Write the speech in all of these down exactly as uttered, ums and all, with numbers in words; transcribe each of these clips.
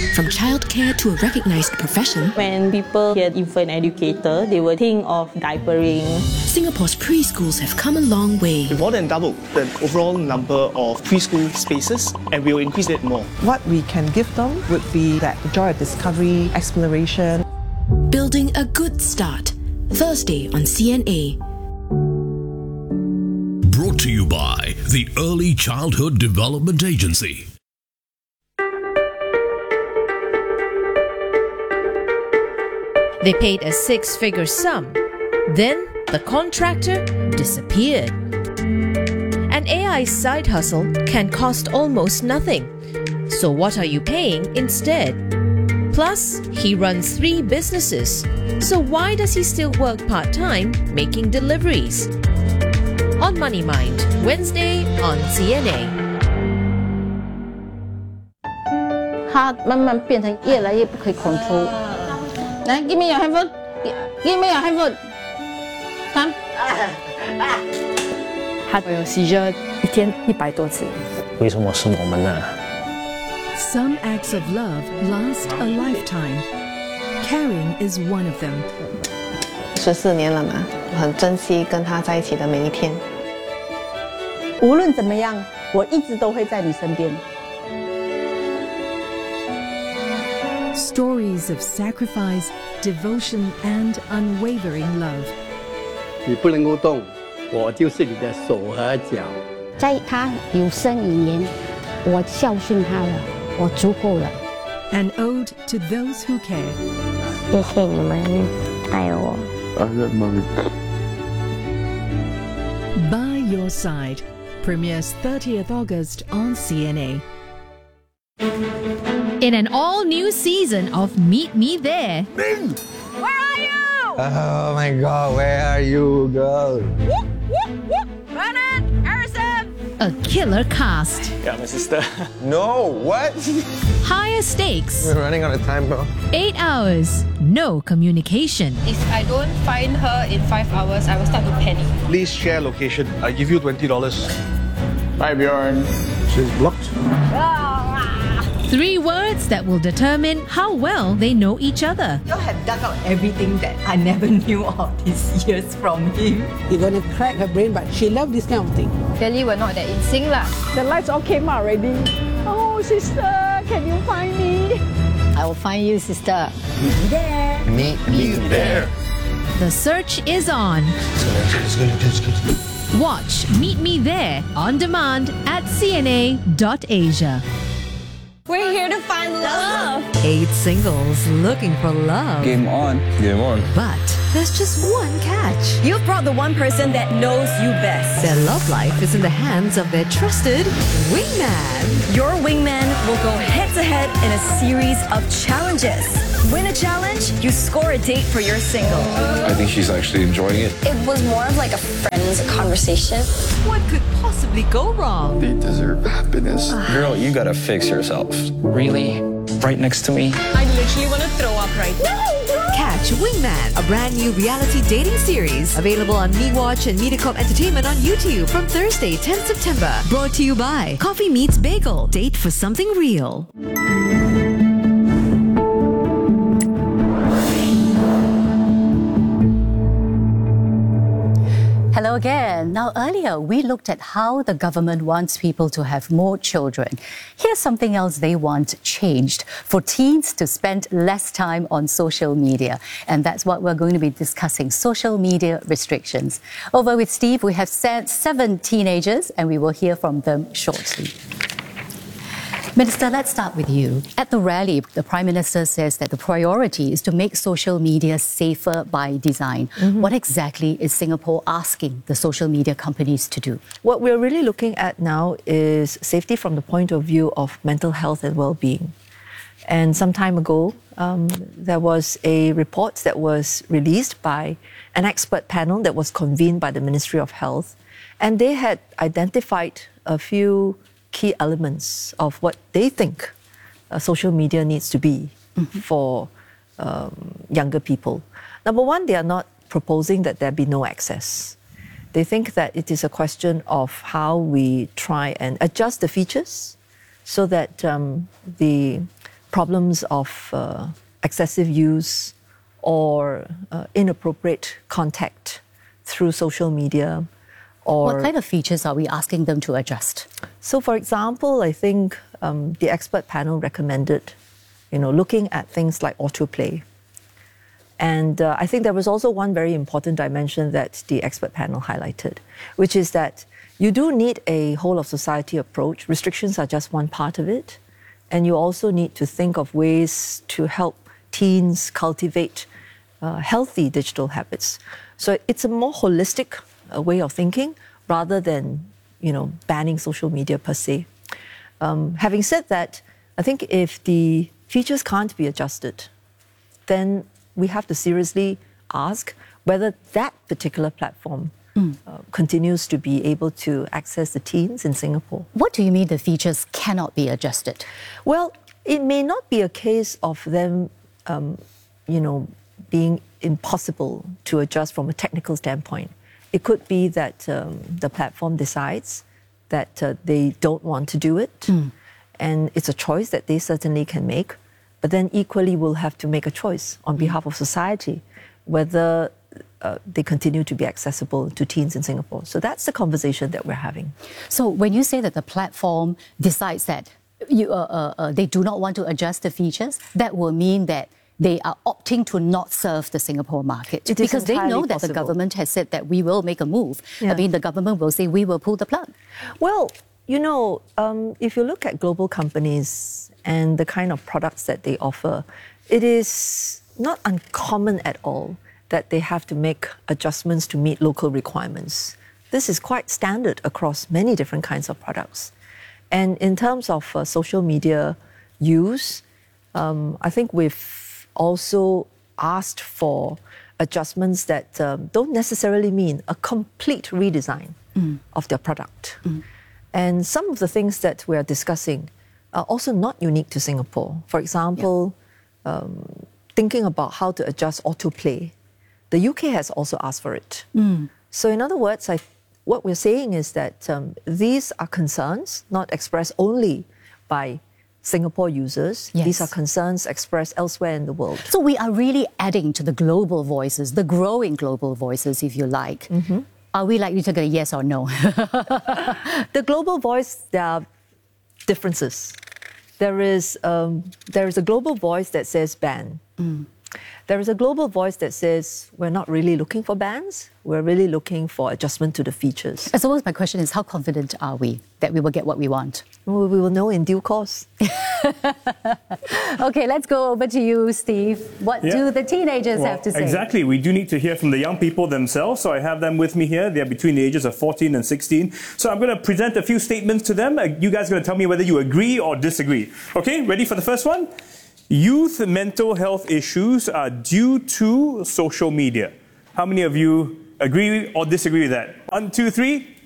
From childcare to a recognized profession, when people hear infant educator, they will think of diapering. Singapore's preschools have come a long way. We've more than doubled the overall number of preschool spaces, and we will increase it more. What we can give them would be that joy of discovery, exploration. Building a good start. Thursday on C N A. Brought to you by the Early Childhood Development Agency. They paid a six-figure sum. Then the contractor disappeared. An A I side hustle can cost almost nothing. So what are you paying instead? Plus, he runs three businesses. So why does he still work part-time making deliveries? On Money Mind, Wednesday on C N A. 他慢慢变成越来越不可以 control。来 ，give me your handphone， give me your handphone。看， 他有 seizure 一天一百多次。 为什么是我们呢？ Some acts of love last a lifetime. Caring is one of them. 十四年了嘛，我很珍惜跟他在一起的每一天。 无论怎么样，我一直都会在你身边。 Stories of sacrifice, devotion, and unwavering love. 你不能够动，我就是你的手和脚。 在他有生以年，我孝顺他了，我足够了。 An ode to those who care. 谢谢你们爱我。I love mommy. By Your Side premieres thirtieth August on C N A. In an all-new season of Meet Me There. Ming! Where are you? Oh my God, where are you, girl? Whoop, whoop, whoop. Bernard, Harrison. A killer cast. Yeah, my sister. No, what? Higher stakes. We're running out of time, bro. Eight hours. No communication. If I don't find her in five hours, I will start to panic. Please share location. I give you twenty dollars. Bye, Bjorn. She's blocked. Three words that will determine how well they know each other. You have dug out everything that I never knew of these years from him. You're gonna crack her brain, but she loves this kind of thing. Clearly, we're not that in sync lah. The lights all came out already. Oh, sister, can you find me? I will find you, sister. Meet me there. Meet me there. The search is on. Watch Meet Me There on demand at C N A dot asia. We're here to find love. Eight singles looking for love. Game on. Game on. But there's just one catch. You've brought the one person that knows you best. Their love life is in the hands of their trusted wingman. Your wingman will go head-to-head in a series of challenges. Win a challenge, you score a date for your single. I think she's actually enjoying it. It was more of like a friend's conversation. What could possibly go wrong? They deserve happiness. Girl, you gotta fix yourself. Really? Right next to me? I literally want to throw up right now. Catch Wingman, a brand new reality dating series. Available on MeWatch and MediaCorp Entertainment on YouTube from Thursday, tenth September. Brought to you by Coffee Meets Bagel. Date for something real. Hello again. Now, earlier we looked at how the government wants people to have more children. Here's something else they want changed: for teens to spend less time on social media. And that's what we're going to be discussing: social media restrictions. Over with Steve, we have seven teenagers, and we will hear from them shortly. Minister, let's start with you. At the rally, the Prime Minister says that the priority is to make social media safer by design. Mm-hmm. What exactly is Singapore asking the social media companies to do? What we're really looking at now is safety from the point of view of mental health and well-being. And some time ago, um, there was a report that was released by an expert panel that was convened by the Ministry of Health. And they had identified a few key elements of what they think uh, social media needs to be mm-hmm. for um, younger people. Number one, they are not proposing that there be no access. They think that it is a question of how we try and adjust the features so that um, the problems of uh, excessive use or uh, inappropriate contact through social media. Or what kind of features are we asking them to adjust? So, for example, I think um, the expert panel recommended, you know, looking at things like autoplay. And uh, I think there was also one very important dimension that the expert panel highlighted, which is that you do need a whole of society approach. Restrictions are just one part of it. And you also need to think of ways to help teens cultivate uh, healthy digital habits. So it's a more holistic uh, way of thinking rather than, you know, banning social media per se. Um, having said that, I think if the features can't be adjusted, then we have to seriously ask whether that particular platform mm. uh, continues to be able to access the teens in Singapore. What do you mean the features cannot be adjusted? Well, it may not be a case of them, um, you know, being impossible to adjust from a technical standpoint. It could be that um, the platform decides that uh, they don't want to do it, mm. and it's a choice that they certainly can make. But then equally we'll have to make a choice on behalf of society whether uh, they continue to be accessible to teens in Singapore. So that's the conversation that we're having. So when you say that the platform decides that you, uh, uh, uh, they do not want to adjust the features, that will mean that they are opting to not serve the Singapore market. It because they know that possible. the government has said that we will make a move. Yeah. I mean, the government will say we will pull the plug. Well, you know, um, if you look at global companies and the kind of products that they offer, it is not uncommon at all that they have to make adjustments to meet local requirements. This is quite standard across many different kinds of products. And in terms of uh, social media use, um, I think we've also asked for adjustments that um, don't necessarily mean a complete redesign mm. of their product. Mm. And some of the things that we are discussing are also not unique to Singapore. For example, yeah. um, thinking about how to adjust autoplay. The U K has also asked for it. Mm. So in other words, I, what we're saying is that um, these are concerns not expressed only by Singapore users. Yes. These are concerns expressed elsewhere in the world. So we are really adding to the global voices, the growing global voices, if you like. Mm-hmm. Are we likely to get a yes or no? The global voice, there are differences. There is, um, there is a global voice that says ban. Mm. There is a global voice that says we're not really looking for bans, we're really looking for adjustment to the features. I suppose my question is, how confident are we that we will get what we want? Well, we will know in due course. Okay, let's go over to you, Steve. What yeah. do the teenagers well, have to say? Exactly. We do need to hear from the young people themselves, so I have them with me here. They're between the ages of fourteen and sixteen. So I'm going to present a few statements to them. You guys are going to tell me whether you agree or disagree. Okay, ready for the first one? Youth mental health issues are due to social media. How many of you agree or disagree with that? One, two, three.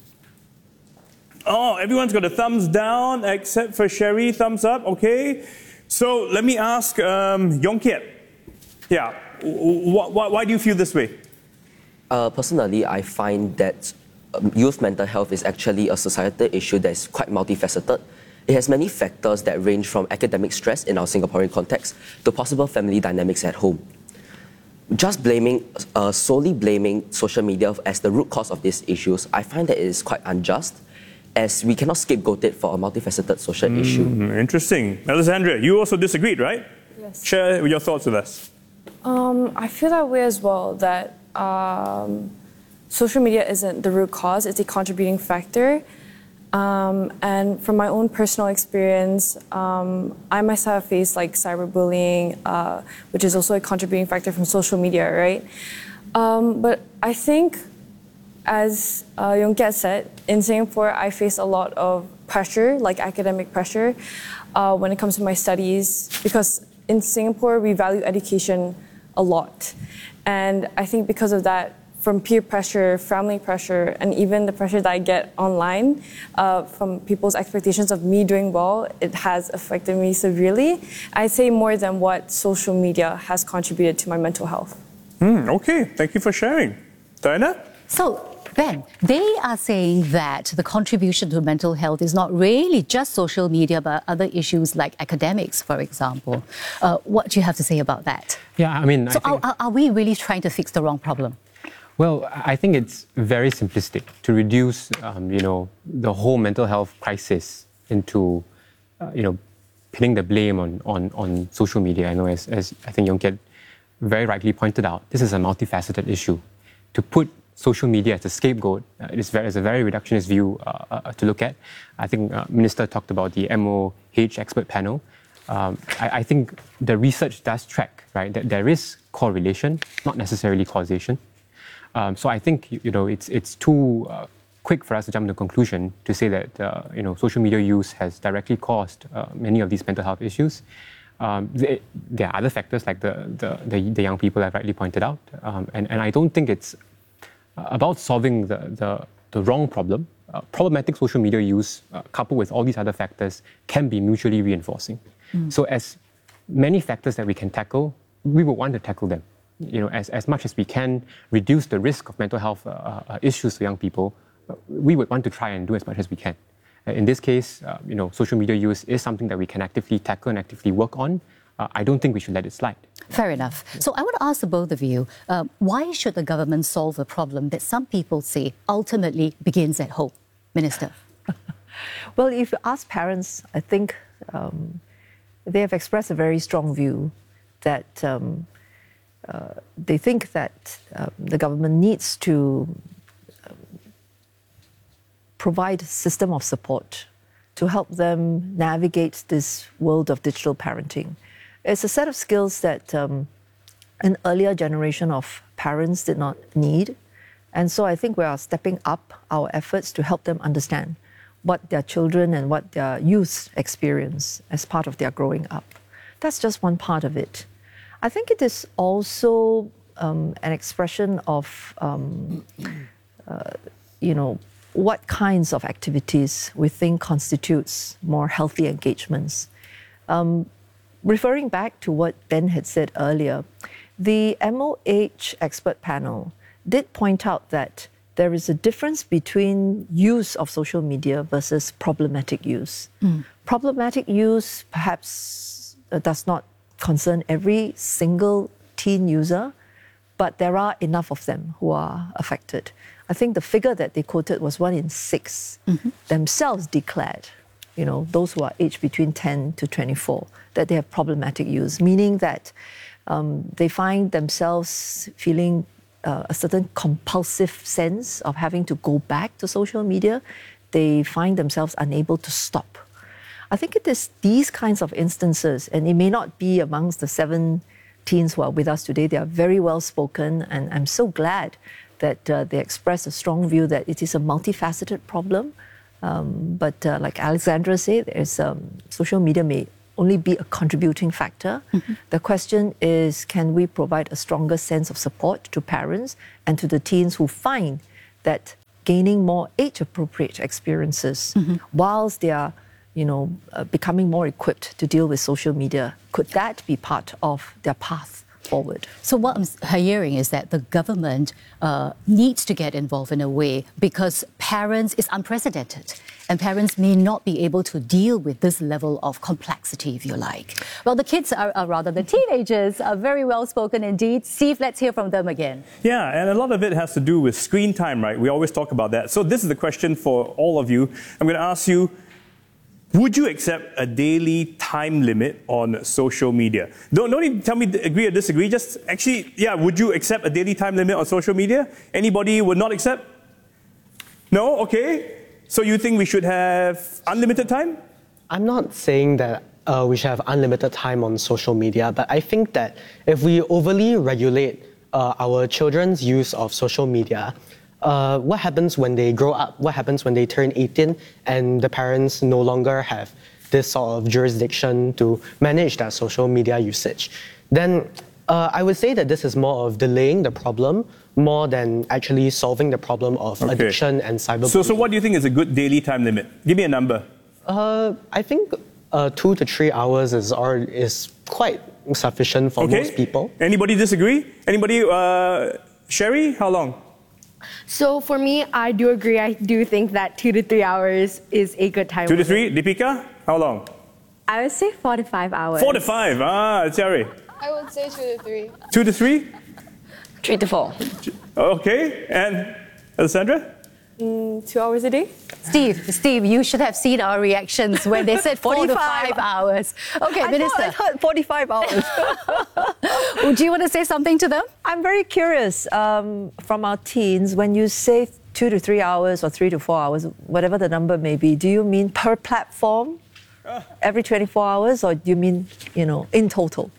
Oh, everyone's got a thumbs down except for Sherry. Thumbs up, okay. So let me ask um, Yong Kiat. Yeah, wh wh why do you feel this way? Uh, personally, I find that um, youth mental health is actually a societal issue that is quite multifaceted. It has many factors that range from academic stress in our Singaporean context to possible family dynamics at home. Just blaming, uh, solely blaming social media as the root cause of these issues, I find that it is quite unjust, as we cannot scapegoat it for a multifaceted social mm, issue. Interesting. Alessandra, you also disagreed, right? Yes. Share your thoughts with us. Um, I feel that way as well, that um, social media isn't the root cause, it's a contributing factor. Um, and from my own personal experience, um, I myself have faced like cyberbullying, uh, which is also a contributing factor from social media, right? Um, but I think, as uh, Yong Kiat said, in Singapore, I face a lot of pressure, like academic pressure, uh, when it comes to my studies, because in Singapore, we value education a lot. And I think because of that, from peer pressure, family pressure, and even the pressure that I get online uh, from people's expectations of me doing well, it has affected me severely. I'd say more than what social media has contributed to my mental health. Mm, okay, thank you for sharing. Diana? So, Ben, they are saying that the contribution to mental health is not really just social media, but other issues like academics, for example. Uh, what do you have to say about that? Yeah, I mean... So I think, are, are we really trying to fix the wrong problem? Well, I think it's very simplistic to reduce, um, you know, the whole mental health crisis into, uh, you know, pinning the blame on, on, on social media. I know, as, as I think Yong Kiat very rightly pointed out, this is a multifaceted issue. To put social media as a scapegoat uh, is, very, is a very reductionist view uh, uh, to look at. I think uh, Minister talked about the M O H expert panel. Um, I, I think the research does track, right, that there is correlation, not necessarily causation. Um, so I think, you know, it's, it's too uh, quick for us to jump to the conclusion to say that, uh, you know, social media use has directly caused uh, many of these mental health issues. Um, they, there are other factors like the, the, the, the young people I've rightly pointed out. Um, and, and I don't think it's about solving the, the, the wrong problem. Uh, problematic social media use, uh, coupled with all these other factors, can be mutually reinforcing. Mm. So as many factors that we can tackle, we would want to tackle them. You know, as, as much as we can reduce the risk of mental health uh, uh, issues to young people, uh, we would want to try and do as much as we can. Uh, in this case, uh, you know, social media use is something that we can actively tackle and actively work on. Uh, I don't think we should let it slide. Fair enough. So I want to ask the both of you, uh, why should the government solve a problem that some people say ultimately begins at home? Minister. Well, if you ask parents, I think um, they have expressed a very strong view that um, uh, they think that uh, the government needs to um, provide a system of support to help them navigate this world of digital parenting. It's a set of skills that um, an earlier generation of parents did not need. And so I think we are stepping up our efforts to help them understand what their children and what their youth experience as part of their growing up. That's just one part of it. I think it is also um, an expression of, um, uh, you know, what kinds of activities we think constitutes more healthy engagements. Um, referring back to what Ben had said earlier, the M O H expert panel did point out that there is a difference between use of social media versus problematic use. Mm. Problematic use perhaps uh, does not concern every single teen user, but there are enough of them who are affected. I think the figure that they quoted was one in six mm-hmm. themselves declared, you know, those who are aged between ten to twenty-four, that they have problematic use, meaning that um, they find themselves feeling uh, a certain compulsive sense of having to go back to social media. They find themselves unable to stop. I think it is these kinds of instances, and it may not be amongst the seven teens who are with us today. They are very well spoken, and I'm so glad that uh, they express a strong view that it is a multifaceted problem. Um, but uh, like Alexandra said, there's, um, social media may only be a contributing factor. Mm-hmm. The question is, can we provide a stronger sense of support to parents and to the teens who find that gaining more age-appropriate experiences mm-hmm. whilst they are, you know, uh, becoming more equipped to deal with social media, could that be part of their path forward? So what I'm hearing is that the government uh, needs to get involved in a way because parents is unprecedented and parents may not be able to deal with this level of complexity, if you like. Well, the kids, are, are rather the teenagers, are very well spoken indeed. Steve, let's hear from them again. Yeah, and a lot of it has to do with screen time, right? We always talk about that. So this is the question for all of you. I'm going to ask you, would you accept a daily time limit on social media? Don't, don't even tell me agree or disagree. Just actually, yeah, would you accept a daily time limit on social media? Anybody would not accept? No? Okay. So you think we should have unlimited time? I'm not saying that uh, we should have unlimited time on social media, but I think that if we overly regulate uh, our children's use of social media, Uh, what happens when they grow up? What happens when they turn eighteen and the parents no longer have this sort of jurisdiction to manage their social media usage? Then uh, I would say that this is more of delaying the problem more than actually solving the problem of okay. addiction and cyberbullying. So, so what do you think is a good daily time limit? Give me a number. Uh, I think uh, two to three hours is, or, is quite sufficient for okay. most people. Anybody disagree? Anybody? Uh, Sherry, how long? So for me, I do agree. I do think that two to three hours is a good time. Two to three, Deepika? How long? I would say four to five hours. Four to five. Ah, Cherry. I would say two to three. Two to three? Three to four. Okay, and Alessandra? Mm, two hours a day. Steve, Steve, you should have seen our reactions when they said four to five hours. Okay, I Minister. Thought, I thought forty-five hours. Would you want to say something to them? I'm very curious um, from our teens, when you say two to three hours or three to four hours, whatever the number may be, do you mean per platform every twenty-four hours, or do you mean, you know, in total?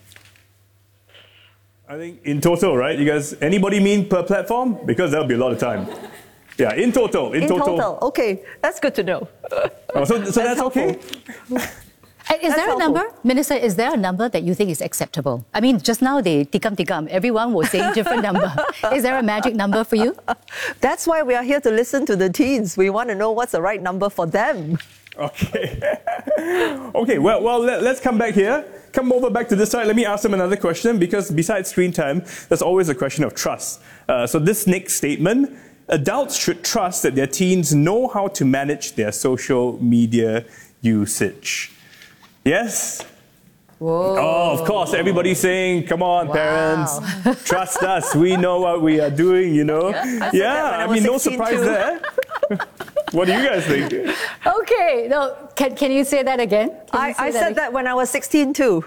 I think in total, right? You guys, anybody mean per platform? Because that'll be a lot of time. Yeah, in total. In, in total. total. Okay, that's good to know. Oh, so so that's, that's okay? And is That's there a helpful. number, Minister, is there a number that you think is acceptable? I mean, just now they tikam tikam, everyone was saying different number. Is there a magic number for you? That's why we are here to listen to the teens. We want to know what's the right number for them. Okay. Okay, well, well let, let's come back here. Come over back to this side. Let me ask them another question, because besides screen time, there's always a question of trust. Uh, so this next statement, adults should trust that their teens know how to manage their social media usage. Yes? Whoa. Oh, of course, everybody's saying, come on, wow. parents, trust us. We know what we are doing, you know? Yeah, I, yeah, I, I mean, no surprise too. there. What do you guys think? Okay, no, can, can you say that again? Can I, say I that said again? that when I was sixteen too.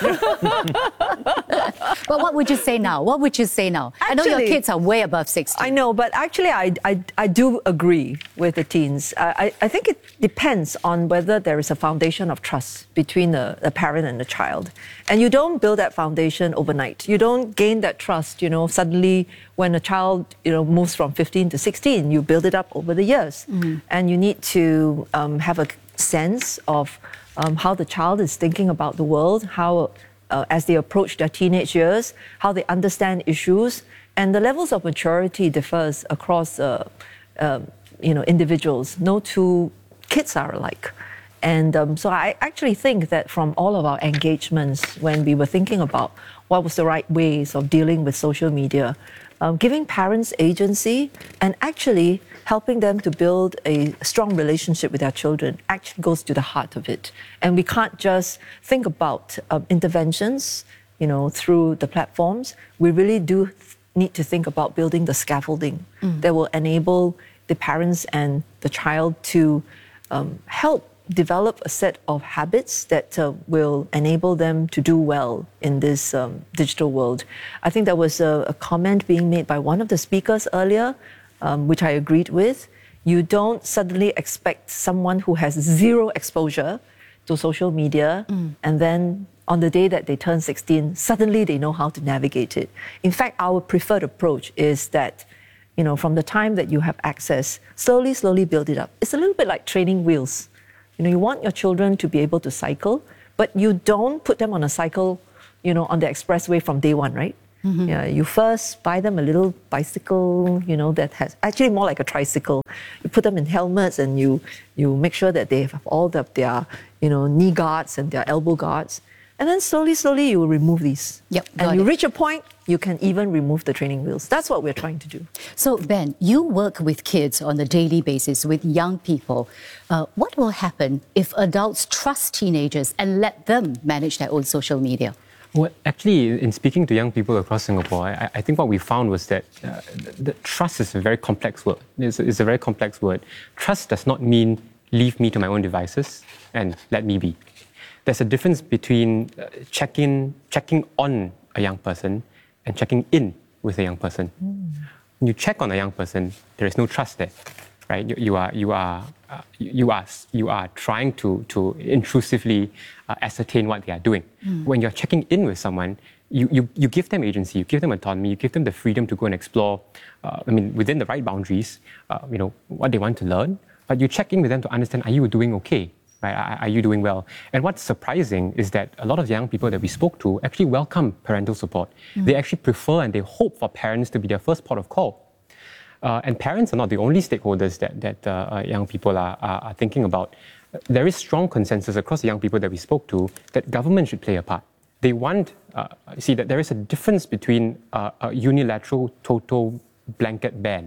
But what would you say now? What would you say now? Actually, I know your kids are way above sixteen. I know, but actually I, I, I do agree with the teens. I, I think it depends on whether there is a foundation of trust between the, the parent and the child. And you don't build that foundation overnight. You don't gain that trust, you know, suddenly when a child, you know, moves from fifteen to sixteen, you build it up over the years. Mm-hmm. And you need to um, have a sense of um, how the child is thinking about the world, how uh, as they approach their teenage years, how they understand issues, and the levels of maturity differs across, uh, uh, you know, individuals. No two kids are alike. And um, so I actually think that from all of our engagements, when we were thinking about what was the right ways of dealing with social media, um, giving parents agency and actually helping them to build a strong relationship with their children actually goes to the heart of it. And we can't just think about um, interventions, you know, through the platforms. We really do th- need to think about building the scaffolding mm. that will enable the parents and the child to um, help develop a set of habits that uh, will enable them to do well in this um, digital world. I think there was a, a comment being made by one of the speakers earlier, um, which I agreed with. You don't suddenly expect someone who has zero exposure to social media mm. and then on the day that they turn sixteen, suddenly they know how to navigate it. In fact, our preferred approach is that, you know, from the time that you have access, slowly, slowly build it up. It's a little bit like training wheels. You know, you want your children to be able to cycle, but you don't put them on a cycle, you know, on the expressway from day one, right? Mm-hmm. Yeah, you first buy them a little bicycle, you know, that has actually more like a tricycle. You put them in helmets and you you make sure that they have all the, their, you know, knee guards and their elbow guards. And then slowly, slowly you will remove these. Yep, and you it. reach a point, you can even remove the training wheels. That's what we're trying to do. So, Ben, you work with kids on a daily basis, with young people. Uh, what will happen if adults trust teenagers and let them manage their own social media? Well, actually, in speaking to young people across Singapore, I, I think what we found was that uh, the, the trust is a very complex word. It's, it's a very complex word. Trust does not mean leave me to my own devices and let me be. There's a difference between uh, checking, checking on a young person and checking in with a young person. Mm. When you check on a young person, there is no trust there, right? You, you are, you are, uh, you are, you are trying to to intrusively uh, ascertain what they are doing. Mm. When you're checking in with someone, you, you you give them agency, you give them autonomy, you give them the freedom to go and explore. Uh, I mean, within the right boundaries, uh, you know what they want to learn. But you check in with them to understand: are you doing okay? Right? Are you doing well? And what's surprising is that a lot of young people that we spoke to actually welcome parental support. Mm. They actually prefer and they hope for parents to be their first port of call. Uh, and parents are not the only stakeholders that, that uh, young people are, are, are thinking about. There is strong consensus across the young people that we spoke to that government should play a part. They want, uh, see that there is a difference between uh, a unilateral total blanket ban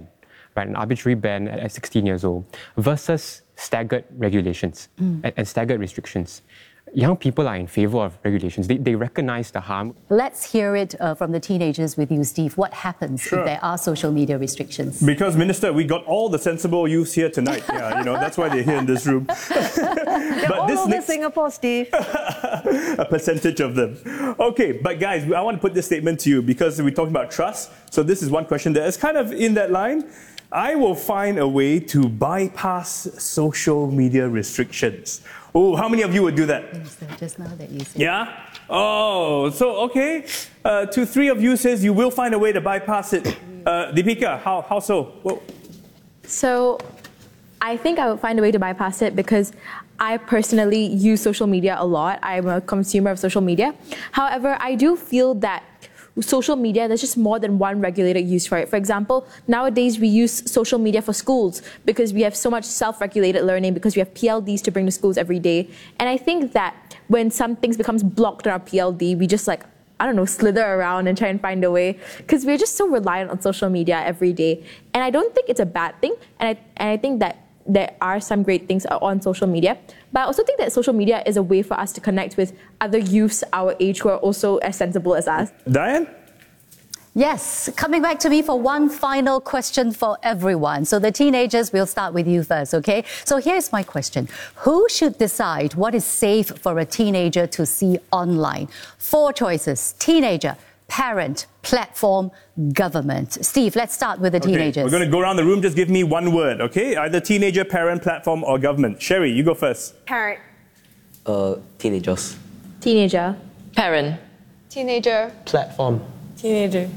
right, an arbitrary ban at, at sixteen years old, versus staggered regulations Mm. and, and staggered restrictions. Young people are in favor of regulations. They, they recognize the harm. Let's hear it uh, from the teenagers with you, Steve. What happens Sure. if there are social media restrictions? Because, Minister, we got all the sensible youths here tonight. Yeah, you know, that's why they're here in this room. They're all this over next- Singapore, Steve. a percentage of them. Okay, but guys, I want to put this statement to you because we're talking about trust. So this is one question that is kind of in that line. I will find a way to bypass social media restrictions. Oh, how many of you would do that? Just now that you said. Yeah? Oh, so okay. Uh, two, three of you says you will find a way to bypass it. Uh, Deepika, how, how so? Whoa. So I think I would find a way to bypass it because I personally use social media a lot. I'm a consumer of social media. However, I do feel that social media, there's just more than one regulated use for it. For example, nowadays we use social media for schools because we have so much self-regulated learning because we have P L Ds to bring to schools every day. And I think that when some things becomes blocked on our P L D, we just like, I don't know, slither around and try and find a way because we're just so reliant on social media every day. And I don't think it's a bad thing. And I, and I think that there are some great things on social media. But I also think that social media is a way for us to connect with other youths our age who are also as sensible as us. Diane? Yes, coming back to me for one final question for everyone. So the teenagers, we'll start with you first, okay? So here's my question. Who should decide what is safe for a teenager to see online? Four choices: teenager, parent, platform, government. Steve, let's start with the Okay, teenagers. we're going to go around the room. Just give me one word, okay? Either teenager, parent, platform, or government. Sherry, you go first. Parent. Uh, teenagers. Teenager. Parent. Teenager. Platform. Teenager.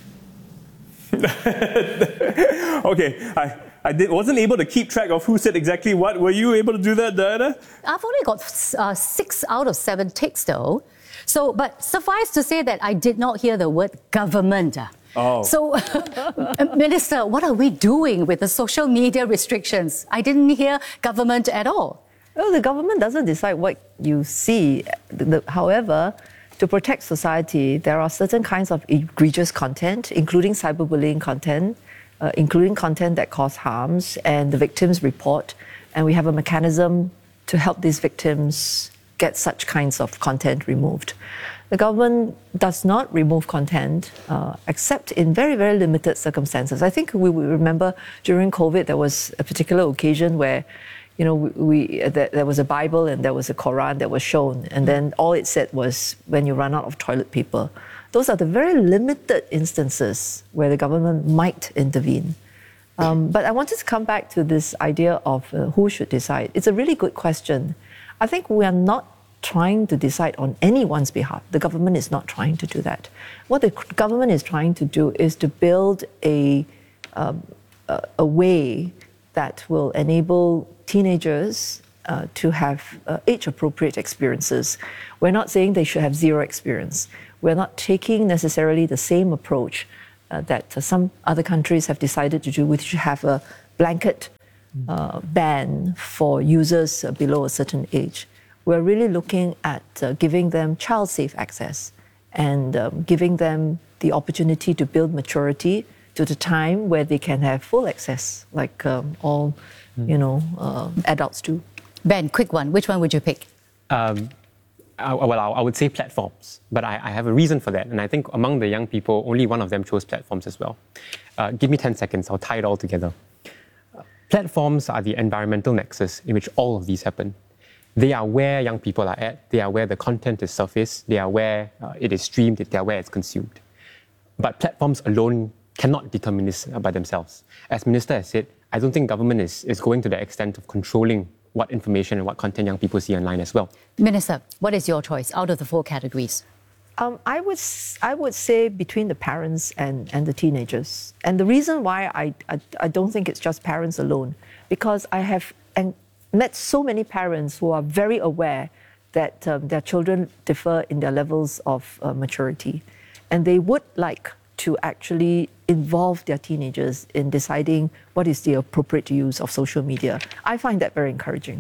Okay, I, I did, wasn't able to keep track of who said exactly what. Were you able to do that, Diana? I've only got uh, six out of seven ticks, though. So, but suffice to say that I did not hear the word government. Oh. So, Minister, what are we doing with the social media restrictions? I didn't hear government at all. Well, the government doesn't decide what you see. The- the- however, to protect society, there are certain kinds of egregious content, including cyberbullying content, uh, including content that cause harms, and the victims report. And we have a mechanism to help these victims get such kinds of content removed. The government does not remove content uh, except in very, very limited circumstances. I think we, we remember during COVID, there was a particular occasion where you know, we, we there, there was a Bible and there was a Quran that was shown, and then all it said was, when you run out of toilet paper. Those are the very limited instances where the government might intervene. Um, but I wanted to come back to this idea of uh, who should decide. It's a really good question. I think we are not trying to decide on anyone's behalf. The government is not trying to do that. What the government is trying to do is to build a, um, a, a way that will enable teenagers uh, to have uh, age-appropriate experiences. We're not saying they should have zero experience. We're not taking necessarily the same approach uh, that uh, some other countries have decided to do, which have a blanket uh, ban for users uh, below a certain age. We're really looking at uh, giving them child-safe access and um, giving them the opportunity to build maturity to the time where they can have full access, like um, all, you know, uh, adults do. Ben, quick one. Which one would you pick? Um, I, well, I, I would say platforms, but I, I have a reason for that. And I think among the young people, only one of them chose platforms as well. Uh, give me ten seconds, I'll tie it all together. Uh, platforms are the environmental nexus in which all of these happen. They are where young people are at, they are where the content is surfaced, they are where uh, it is streamed, they are where it's consumed. But platforms alone cannot determine this by themselves. As Minister has said, I don't think government is, is going to the extent of controlling what information and what content young people see online as well. Minister, what is your choice out of the four categories? Um, I would s- I would say between the parents and, and the teenagers. And the reason why I, I, I don't think it's just parents alone, because I have and met so many parents who are very aware that um, their children differ in their levels of uh, maturity. And they would like to actually involve their teenagers in deciding what is the appropriate use of social media. I find that very encouraging.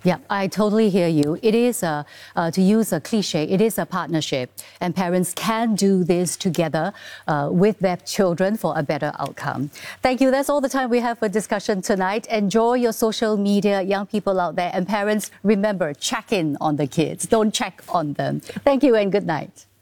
Yeah, I totally hear you. It is, a, uh, to use a cliche, it is a partnership, and parents can do this together uh, with their children for a better outcome. Thank you. That's all the time we have for discussion tonight. Enjoy your social media, young people out there, and parents, remember, check in on the kids. Don't check on them. Thank you and good night.